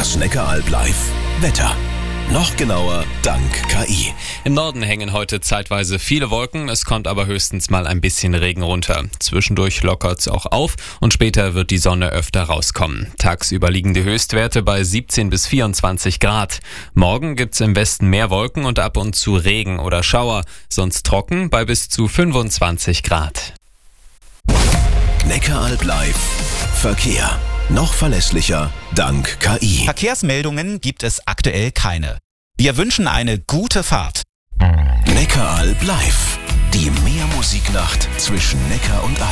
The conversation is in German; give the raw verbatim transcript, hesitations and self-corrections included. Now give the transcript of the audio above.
Das Neckaralb Live Wetter. Noch genauer dank K I. Im Norden hängen heute zeitweise viele Wolken, es kommt aber höchstens mal ein bisschen Regen runter. Zwischendurch lockert's auch auf und später wird die Sonne öfter rauskommen. Tagsüber liegen die Höchstwerte bei siebzehn bis vierundzwanzig Grad. Morgen gibt's im Westen mehr Wolken und ab und zu Regen oder Schauer, sonst trocken bei bis zu fünfundzwanzig Grad. Neckaralb Live Verkehr. Noch verlässlicher dank K I. Verkehrsmeldungen gibt es aktuell keine. Wir wünschen eine gute Fahrt. Neckaralb Live. Die Meermusiknacht zwischen Neckar und Alb.